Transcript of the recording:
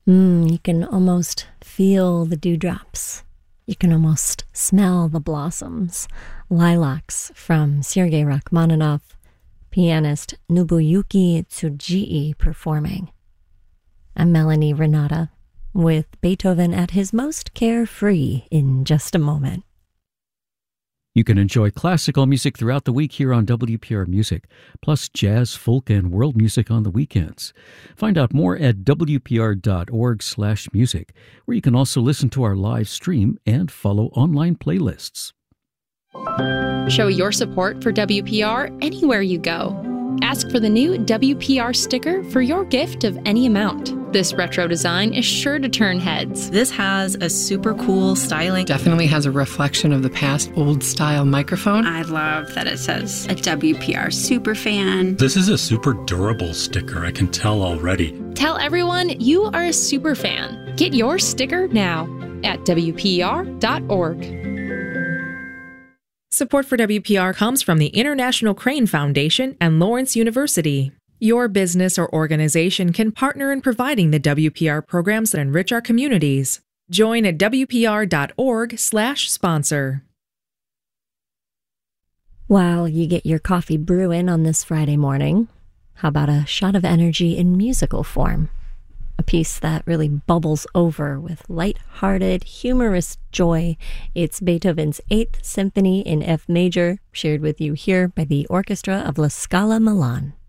You can almost feel the dewdrops. You can almost smell the blossoms. Lilacs from Sergei Rachmaninoff, pianist Nobuyuki Tsujii performing. I'm Melanie Renata with Beethoven at his most carefree in just a moment. You can enjoy classical music throughout the week here on WPR Music, plus jazz, folk, and world music on the weekends. Find out more at wpr.org/music, where you can also listen to our live stream and follow online playlists. Show your support for WPR anywhere you go. Ask for the new WPR sticker for your gift of any amount. This retro design is sure to turn heads. This has a super cool styling. Definitely has a reflection of the past old-style microphone. I love that it says a WPR superfan. This is a super durable sticker, I can tell already. Tell everyone you are a super fan. Get your sticker now at WPR.org. Support for WPR comes from the International Crane Foundation and Lawrence University. Your business or organization can partner in providing the WPR programs that enrich our communities. Join at WPR.org/sponsor. While you get your coffee brewing on this Friday morning, how about a shot of energy in musical form? A piece that really bubbles over with light-hearted, humorous joy. It's Beethoven's 8th Symphony in F major, shared with you here by the Orchestra of La Scala Milan.